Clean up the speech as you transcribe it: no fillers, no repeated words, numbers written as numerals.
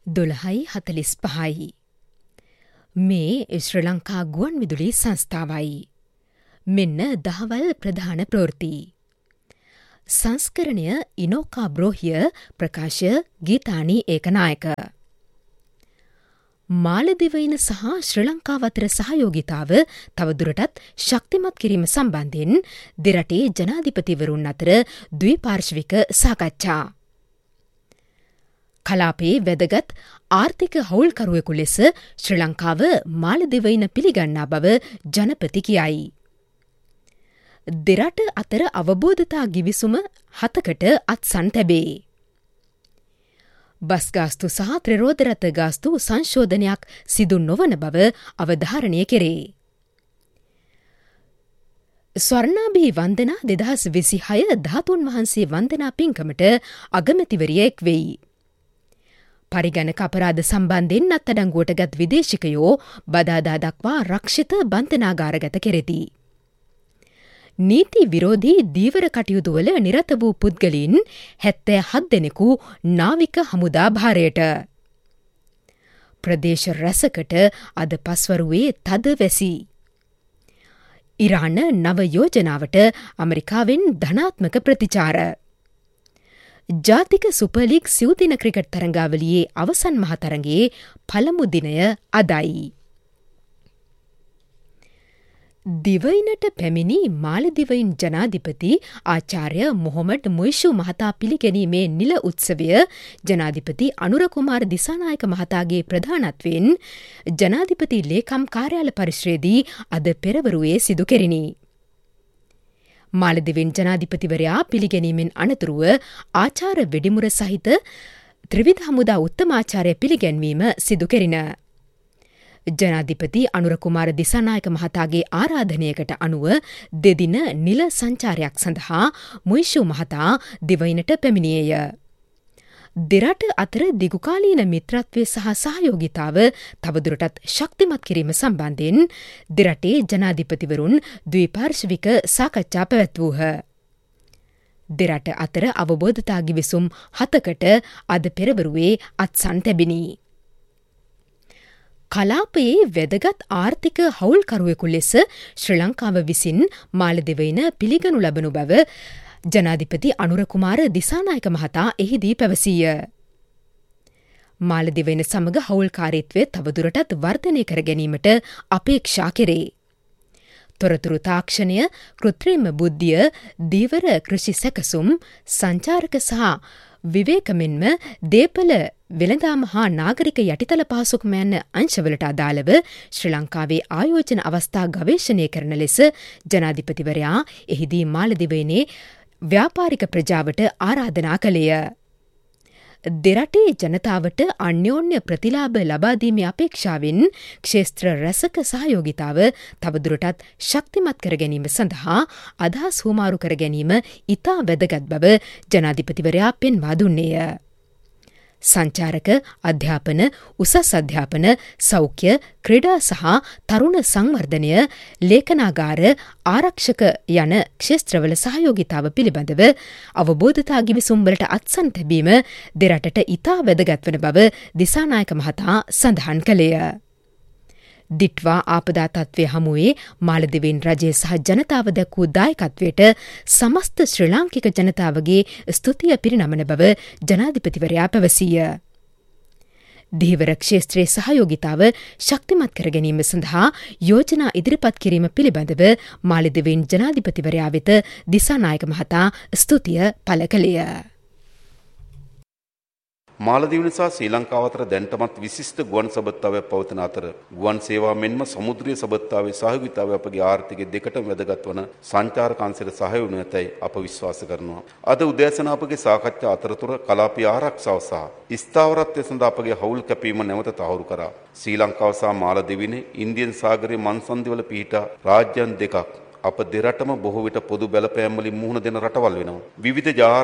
12:45 මේ ශ්‍රී ලංකා ගුවන් විදුලි සංස්ථාවයි. මෙන්න දහවල් ප්‍රධාන ප්‍රවෘත්ති. සංස්කරණය ඉනෝකා බ්‍රෝහිය ප්‍රකාශය ගීතානි ඒකනායක. මාලදිවයින සහ ශ්‍රී ලංකාව අතර සහයෝගිතාව තවදුරටත් ශක්තිමත් කිරීම සම්බන්ධයෙන් දෙරටේ ජනාධිපතිවරුන් අතර ද්විපාර්ශ්වික සාකච්ඡා. කලාපයේ වැදගත් ආර්ථික හවුල්කරුවෙකු ලෙස ශ්‍රී ලංකාව මාලදිවයින පිළිගන්නා බව ජනපති කියයි. දෙරට අතර අවබෝධතා ගිවිසුම 7කට අත්සන් තැබේ. බස් ගාස්තු සහ ත්‍රිරෝද රථ ගාස්තු සංශෝධනයක් සිදු නොවන බව අවධාරණය කෙරේ. ස්වර්ණාභී වන්දනා 2026 ධාතුන් වහන්සේ වන්දනා පින්කමට අගමැතිවරිය එක් වෙයි. පරිගණක අපරාධ සම්බන්ධයෙන් අත්අඩංගුවට ගත් විදේශිකයෝ බදාදා දක්වා රක්ෂිත බන්ධනාගාරගත කෙරෙති. නීති විරෝධී දීවර කටයුතුවල නිරත වූ පුද්ගලයින් 77 දෙනෙකු නාවික හමුදා භාරයට. ප්‍රදේශ රැසකට අද පස්වරුවේ තද වැසි. ඉරාන නව යෝජනාවට ඇමරිකාවෙන් ධනාත්මක ප්‍රතිචාර. ජාතික සුපර්ලීග් සිව්දින ක්‍රිකට් තරඟාවලියේ අවසන් මහතරඟයේ පළමු දිනය අදයි. දිවයිනට පැමිණි මාලදිවයින් ජනාධිපති ආචාර්ය මොහොමඩ් මොයිෂු මහතා පිළිගැනීමේ නිල උත්සවය ජනාධිපති අනුර කුමාර දිසානායක මහතාගේ ප්‍රධානත්වයෙන් ජනාධිපති ලේකම් කාර්යාල පරිශ්‍රයේදී අද පෙරවරුවේ සිදු කෙරිණි. මාලදිවයින් ජනාධිපතිවරයා පිළිගැනීමෙන් අනතුරුව ආචාර්ය වෙඩිමුර සහිත ත්‍රිවිධ හමුදා උත්තමාචාර්ය පිළිගැන්වීම සිදු කෙරිණ. ජනාධිපති අනුර කුමාර දිසානායක මහතාගේ ආරාධනයකට අනුව දෙදින නිල සංචාරයක් සඳහා මොයිෂු මහතා දිවයිනට පැමිණියේය. දෙරට අතර දිගුකාලීන මිත්‍රත්වය සහ සහයෝගිතාව තවදුරටත් ශක්තිමත් කිරීම සම්බන්ධයෙන් දෙරටේ ජනාධිපතිවරුන් ද්විපාර්ශ්වික සාකච්ඡා පැවැත්වූහ. දෙරට අතර අවබෝධතා ගිවිසුම් 7කට අද පෙරවරුවේ අත්සන් තැබිණි. කලාපයේ වැදගත් ආර්ථික හවුල්කරුවෙකු ලෙස ශ්‍රී ලංකාව විසින් මාලදිවයින පිළිගනු ලබනු බව ජනාධිපති අනුර කුමාර දිසානායක මහතා එහිදී පැවසීය. මාලදිවයින සමග හවුල්කාරීත්වය තවදුරටත් වර්ධනය කර ගැනීමට අපේක්ෂා කෙරේ. තොරතුරු තාක්ෂණය, කෘත්‍රිම බුද්ධිය, දීවර කෘෂි සැකසුම්, සංචාරක සහ විවේක මෙන්ම දේපල වෙළඳාම හා නාගරික යටිතල පහසුකම් යන අංශවලට අදාළව ශ්‍රී ලංකාවේ ආයෝජන අවස්ථා ගවේෂණය කරන ලෙස ජනාධිපතිවරයා එහිදී මාලදිවයිනේ ව්‍යාපාරික ප්‍රජාවට ආරාධනා කළේය. දෙරටේ ජනතාවට අන්‍යෝන්‍ය ප්‍රතිලාභ ලබාදීමේ අපේක්ෂාවෙන් ක්ෂේත්‍ර රැසක සහයෝගිතාව තවදුරටත් ශක්තිමත් කර ගැනීම සඳහා අදහස් හුවමාරු කර ගැනීම ඉතා වැදගත් බව ජනාධිපතිවරයා පෙන්වා දුන්නේය. සංචාරක, අධ්‍යාපන, උසස් අධ්‍යාපන, සෞඛ්‍ය, ක්‍රීඩා සහ තරුණ සංවර්ධනය, ලේඛනාගාර, ආරක්ෂක යන ක්ෂේත්‍රවල සහයෝගිතාව පිළිබඳව අවබෝධතා ගිවිසුම් වලට අත්සන් තැබීම දෙරටට ඉතා වැදගත් වන බව දිසානායක මහතා සඳහන් කළේය. දිට්වා ආපදා තත්ත්වය හමුවේ මාලදිවයින් රජය සහ ජනතාව දැක්වූ දායකත්වයට සමස්ත ශ්‍රී ලාංකික ජනතාවගේ ස්තුතිය පිරිනමන බව ජනාධිපතිවරයා පැවසීය. දීවර ක්ෂේත්‍රයේ සහයෝගිතාව ශක්තිමත් කර ගැනීම සඳහා යෝජනා ඉදිරිපත් කිරීම පිළිබඳව මාලදිවයින් ජනාධිපතිවරයා වෙත දිසානායක මහතා ස්තුතිය පළ කළේය. මාලදීව නිසා ශ්‍රී ලංකාව අතර දැනටමත් විශිෂ්ට ගුවන් සබඳතාවයක් පවතින අතර ගුවන් සේවා මෙන්ම සමුද්‍රීය සබඳතාවයේ සහයෝගීතාවය අපගේ ආර්ථිකයේ දෙකටම වැදගත් වන සංචාරක අංශයට සහාය වනු ඇතැයි අප විශ්වාස කරනවා. අද උදෑසන අපගේ සාකච්ඡා අතරතුර කලාපීය ආරක්ෂාව සහ ස්ථාවරත්වය සඳහා අපගේ හවුල් කැපීම නැවත තහවුරු කරා. ශ්‍රී ලංකාව සහ මාලදීවිනේ ඉන්දියන් සාගරයේ මන්සන්දිවල පිහිටා රාජ්‍යයන් දෙකක් අප දෙරටම බොහෝ විට පොදු බලපෑම් වලින් මුහුණ දෙන රටවල් වෙනවා. විවිධ